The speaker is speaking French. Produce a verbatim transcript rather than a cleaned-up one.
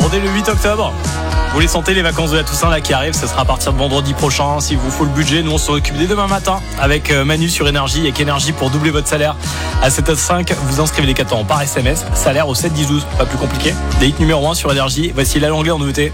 On est le huit octobre. Vous les sentez, les vacances de la Toussaint là qui arrivent, ce sera à partir de vendredi prochain. Si vous faut le budget, nous on se occupe dès demain matin avec Manu sur Énergie, avec Énergie pour doubler votre salaire à sept heures cinq. Vous inscrivez les quatre ans par S M S, salaire au sept dix douze, pas plus compliqué. Des hits numéro un sur Énergie. Voici La Longueur en nouveauté.